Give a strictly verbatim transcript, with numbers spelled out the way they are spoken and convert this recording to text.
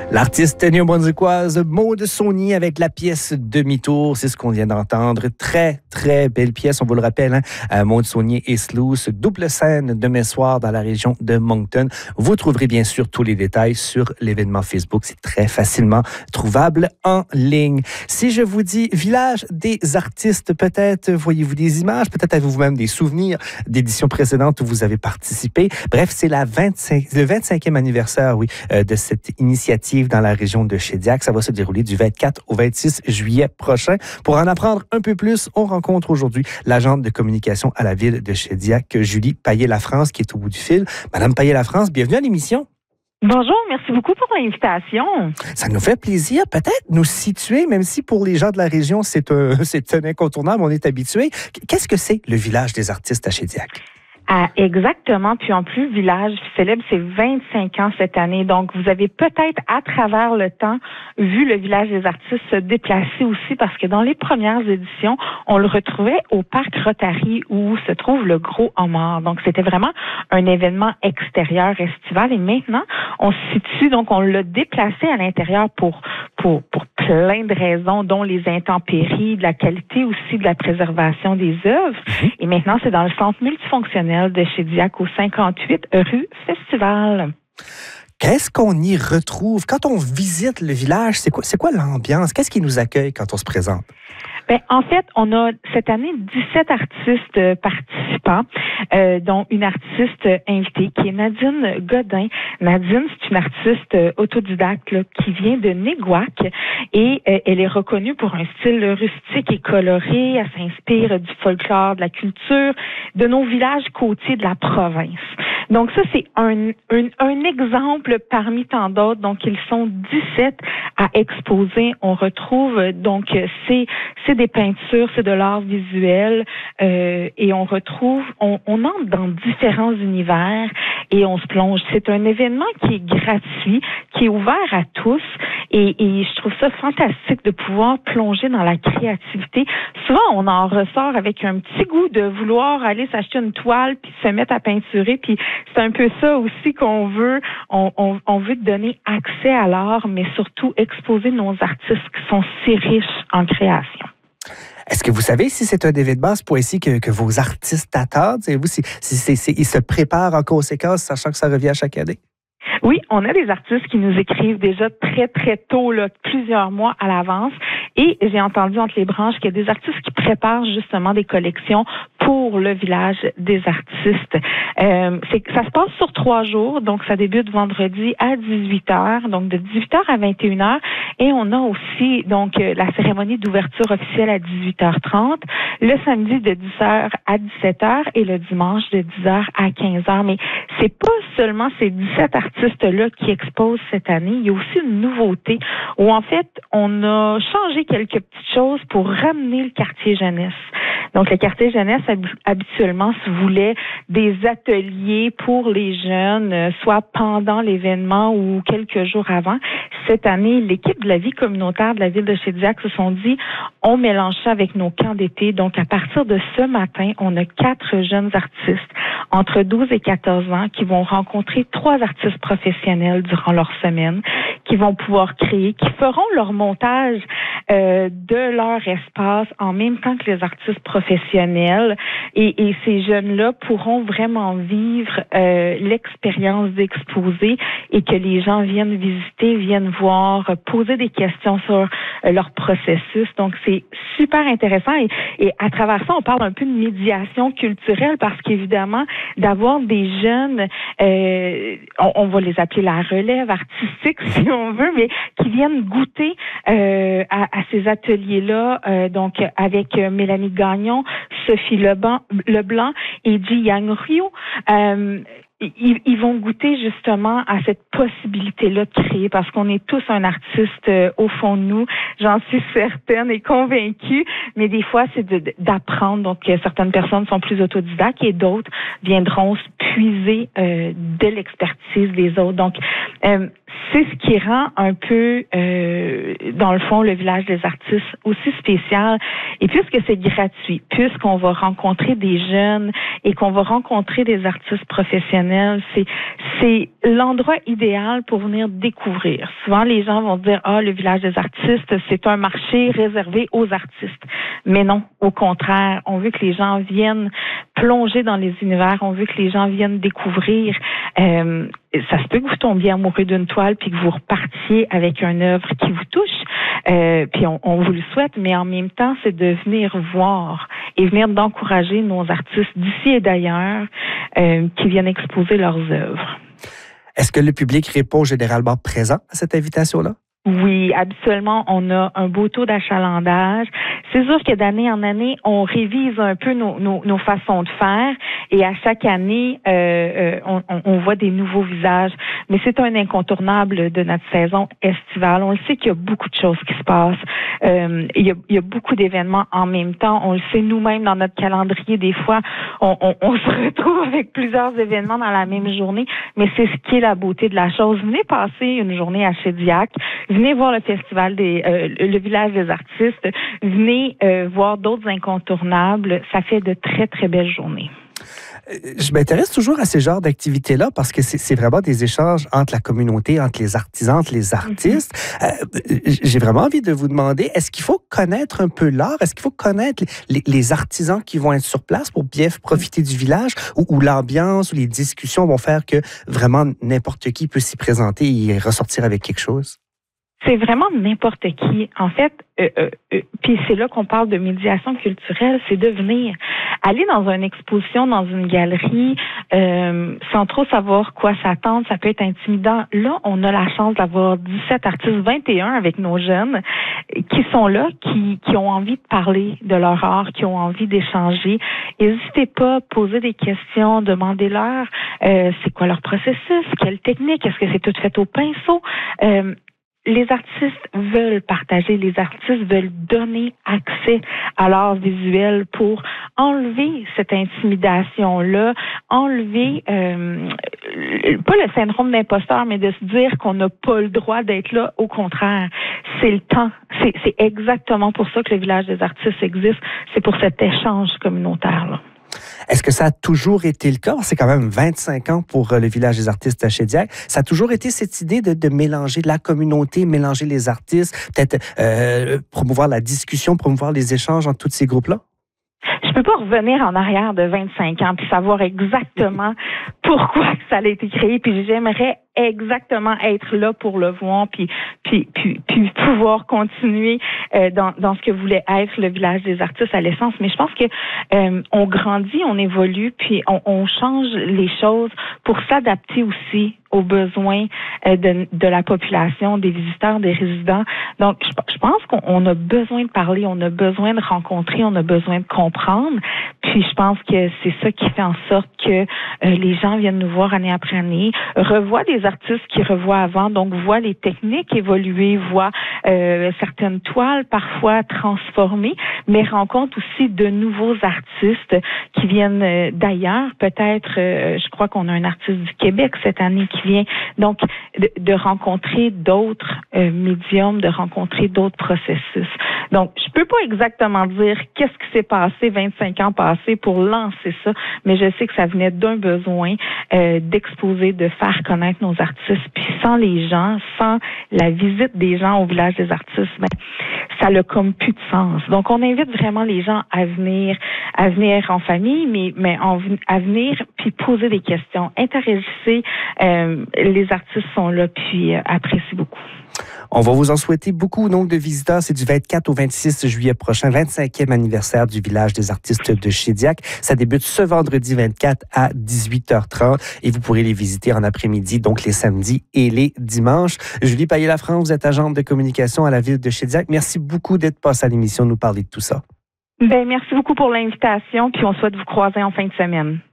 L'artiste néo-brunswickoise Maude Saunier avec la pièce Demi-tour, c'est ce qu'on vient d'entendre. Très, très belle pièce, on vous le rappelle. Hein? Maude Saunier et Sluice, double scène demain soir dans la région de Moncton. Vous trouverez bien sûr tous les détails sur l'événement Facebook. C'est très facilement trouvable en ligne. Si je vous dis Village des artistes, peut-être voyez-vous des images, peut-être avez-vous même des souvenirs d'éditions précédentes où vous avez participé. Bref, c'est la vingt-cinq, le vingt-cinquième anniversaire, oui, euh, de cette initiative dans la région de Shediac. Ça va se dérouler du vingt-quatre au vingt-six juillet prochain. Pour en apprendre un peu plus, on rencontre aujourd'hui l'agente de communication à la ville de Shediac, Julie Payet-Lafrance, qui est au bout du fil. Madame Payet-Lafrance, bienvenue à l'émission. Bonjour, merci beaucoup pour l'invitation. Ça nous fait plaisir. Peut-être nous situer, même si pour les gens de la région, c'est un, c'est un incontournable, on est habitué. Qu'est-ce que c'est le village des artistes à Shediac? Ah, exactement. Puis en plus, Village célèbre ses vingt-cinq ans cette année. Donc, vous avez peut-être, à travers le temps, vu le Village des artistes se déplacer aussi, parce que dans les premières éditions, on le retrouvait au Parc Rotary où se trouve le Gros Homard. Donc, c'était vraiment un événement extérieur estival. Et maintenant, on se situe, donc on l'a déplacé à l'intérieur pour, pour, pour plein de raisons, dont les intempéries, de la qualité aussi de la préservation des œuvres. Mm-hmm. Et maintenant, c'est dans le centre multifonctionnel de Shediac au cinquante-huit rue Festival. Qu'est-ce qu'on y retrouve? Quand on visite le village, c'est quoi, c'est quoi l'ambiance? Qu'est-ce qui nous accueille quand on se présente? Ben, en fait, on a cette année dix-sept artistes participants, euh, dont une artiste invitée qui est Nadine Godin. Nadine, c'est une artiste autodidacte là, qui vient de Néguac et euh, elle est reconnue pour un style rustique et coloré. Elle s'inspire du folklore, de la culture, de nos villages côtiers de la province. Donc ça, c'est un, un, un exemple parmi tant d'autres. Donc, ils sont dix-sept à exposer. On retrouve, donc, c'est, c'est des peintures, c'est de l'art visuel euh, et on retrouve, on, on entre dans différents univers et on se plonge. C'est un événement qui est gratuit, qui est ouvert à tous et, et je trouve ça fantastique de pouvoir plonger dans la créativité. Souvent, on en ressort avec un petit goût de vouloir aller s'acheter une toile puis se mettre à peinturer, puis c'est un peu ça aussi qu'on veut. On, on, on veut donner accès à l'art, mais surtout exposer nos artistes qui sont si riches en création. Est-ce que vous savez si c'est un événement, ce point-ci, que, que vos artistes attendent? Savez-vous si, si c'est, c'est, ils se préparent en conséquence, sachant que ça revient chaque année? Oui, on a des artistes qui nous écrivent déjà très, très tôt, là, plusieurs mois à l'avance. Et j'ai entendu entre les branches qu'il y a des artistes qui préparent justement des collections pour le Village des artistes. Euh, c'est, ça se passe sur trois jours, donc ça débute vendredi à dix-huit heures, donc de dix-huit heures à vingt et une heures. Et on a aussi donc la cérémonie d'ouverture officielle à dix-huit heures trente, le samedi de dix heures à dix-sept heures et le dimanche de dix heures à quinze heures. Mais c'est pas seulement ces dix-sept artistes-là qui exposent cette année. Il y a aussi une nouveauté où en fait, on a changé quelques petites choses pour ramener le quartier jeunesse. Donc, le quartier jeunesse, habituellement, se voulait des ateliers pour les jeunes, soit pendant l'événement ou quelques jours avant. Cette année, l'équipe de la vie communautaire de la ville de Shediac se sont dit, on mélange ça avec nos camps d'été. Donc, à partir de ce matin, on a quatre jeunes artistes entre douze et quatorze ans qui vont rencontrer trois artistes professionnels durant leur semaine, qui vont pouvoir créer, qui feront leur montage euh, de leur espace en même temps que les artistes professionnels. Et, et ces jeunes-là pourront vraiment vivre euh, l'expérience d'exposer et que les gens viennent visiter, viennent voir, poser des questions sur euh, leur processus. Donc, c'est super intéressant. Et, et à travers ça, on parle un peu de médiation culturelle parce qu'évidemment, d'avoir des jeunes, euh, on, on va les appeler la relève artistique, si on veut, mais qui viennent goûter euh, à, à ces ateliers-là, euh, donc avec Mélanie Gagnon, Sophie Leblanc, Leblanc et Ji Yang Ryu. Euh, Ils, ils vont goûter justement à cette possibilité-là de créer parce qu'on est tous un artiste euh, au fond de nous, j'en suis certaine et convaincue, mais des fois c'est de, d'apprendre. Donc euh, certaines personnes sont plus autodidactes et d'autres viendront puiser euh, de l'expertise des autres. Donc euh, c'est ce qui rend un peu, euh, dans le fond, le village des artistes aussi spécial. Et puisque c'est gratuit, puisqu'on va rencontrer des jeunes et qu'on va rencontrer des artistes professionnels, c'est c'est l'endroit idéal pour venir découvrir. Souvent, les gens vont dire, ah, le village des artistes, c'est un marché réservé aux artistes. Mais non, au contraire, on veut que les gens viennent plonger dans les univers, on veut que les gens viennent découvrir. Euh, ça se peut que vous tombiez amoureux d'une toile puis que vous repartiez avec une œuvre qui vous touche. Euh, puis on, on vous le souhaite, mais en même temps, c'est de venir voir et venir d'encourager nos artistes d'ici et d'ailleurs euh, qui viennent exposer leurs œuvres. Est-ce que le public répond généralement présent à cette invitation-là? Oui, habituellement, on a un beau taux d'achalandage. C'est sûr que d'année en année, on révise un peu nos, nos, nos façons de faire et à chaque année, euh, on, on voit des nouveaux visages. Mais c'est un incontournable de notre saison estivale. On le sait qu'il y a beaucoup de choses qui se passent. Euh, il, y a, il y a beaucoup d'événements en même temps. On le sait nous-mêmes dans notre calendrier. Des fois, on, on, on se retrouve avec plusieurs événements dans la même journée. Mais c'est ce qui est la beauté de la chose. Venez passer une journée à Shediac. Venez voir le festival des, euh, le village des artistes. Venez euh, voir d'autres incontournables. Ça fait de très, très belles journées. Je m'intéresse toujours à ces genres d'activités-là parce que c'est vraiment des échanges entre la communauté, entre les artisans, entre les artistes. Mm-hmm. euh, J'ai vraiment envie de vous demander, est-ce qu'il faut connaître un peu l'art? Est-ce qu'il faut connaître les, les artisans qui vont être sur place pour bien profiter du village ou, ou l'ambiance ou les discussions vont faire que vraiment n'importe qui peut s'y présenter et ressortir avec quelque chose? C'est vraiment n'importe qui. En fait, euh, euh, euh, puis c'est là qu'on parle de médiation culturelle, c'est de venir aller dans une exposition, dans une galerie, euh, sans trop savoir quoi s'attendre, ça peut être intimidant. Là, on a la chance d'avoir dix-sept artistes, vingt et un avec nos jeunes, qui sont là, qui, qui ont envie de parler de leur art, qui ont envie d'échanger. N'hésitez pas à poser des questions, demandez-leur euh, c'est quoi leur processus, quelle technique, est-ce que c'est tout fait au pinceau? Euh, Les artistes veulent partager, les artistes veulent donner accès à l'art visuel pour enlever cette intimidation-là, enlever, euh, pas le syndrome d'imposteur, mais de se dire qu'on n'a pas le droit d'être là. Au contraire, c'est le temps. C'est, c'est exactement pour ça que le village des artistes existe. C'est pour cet échange communautaire-là. Est-ce que ça a toujours été le cas? C'est quand même vingt-cinq ans pour le village des artistes à Shediac. Ça a toujours été cette idée de, de mélanger la communauté, mélanger les artistes, peut-être euh, promouvoir la discussion, promouvoir les échanges entre tous ces groupes-là? Je peux pas revenir en arrière de vingt-cinq ans puis savoir exactement pourquoi ça a été créé, puis j'aimerais exactement être là pour le voir, puis puis puis, puis pouvoir continuer euh, dans dans ce que voulait être le village des artistes à l'essence. Mais je pense que euh, on grandit, on évolue, puis on, on change les choses pour s'adapter aussi aux besoins euh, de, de la population, des visiteurs, des résidents. Donc, je, je pense qu'on a besoin de parler, on a besoin de rencontrer, on a besoin de comprendre. Puis, je pense que c'est ça qui fait en sorte que euh, les gens viennent nous voir année après année, revoient des artistes qui revoient avant, donc voient les techniques évoluer, voient euh, certaines toiles parfois transformées, mais rencontrent aussi de nouveaux artistes qui viennent euh, d'ailleurs. Peut-être, euh, je crois qu'on a un artiste du Québec cette année qui vient. Donc, de, de rencontrer d'autres euh, médiums, de rencontrer d'autres processus. Donc, je peux pas exactement dire qu'est-ce qui s'est passé vingt-cinq ans passés pour lancer ça, mais je sais que ça venait d'un besoin euh, d'exposer, de faire connaître nos artistes. Puis sans les gens, sans la visite des gens au village des artistes, ben, ça n'a comme plus de sens. Donc, on invite vraiment les gens à venir, à venir en famille, mais, mais en, à venir puis poser des questions. Interagissez. Euh, les artistes sont là puis euh, apprécient beaucoup. On va vous en souhaiter beaucoup au nombre de visiteurs. C'est du vingt-quatre au vingt-six juillet prochain, vingt-cinquième anniversaire du village des artistes de Shediac. Ça débute ce vendredi vingt-quatre à dix-huit heures trente et vous pourrez les visiter en après-midi, donc les samedis et les dimanches. Julie Payet-Lafrance, vous êtes agente de communication à la ville de Shediac. Merci beaucoup d'être passée à l'émission nous parler de tout ça. Ben, merci beaucoup pour l'invitation, puis on souhaite vous croiser en fin de semaine.